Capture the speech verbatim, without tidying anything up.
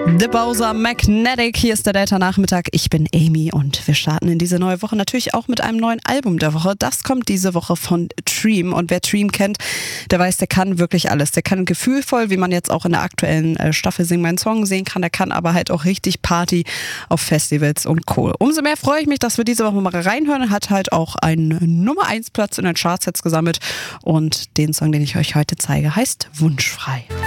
The Bowser Magnetic, hier ist der Delta-Nachmittag. Ich bin Amy und wir starten in diese neue Woche natürlich auch mit einem neuen Album der Woche. Das kommt diese Woche von Dream und wer Dream kennt, der weiß, der kann wirklich alles. Der kann gefühlvoll, wie man jetzt auch in der aktuellen Staffel Sing Mein Song sehen kann, der kann aber halt auch richtig Party auf Festivals und Co. Umso mehr freue ich mich, dass wir diese Woche mal reinhören. Hat halt auch einen Nummer eins Platz in den Charts jetzt gesammelt und den Song, den ich euch heute zeige, heißt Wunschfrei.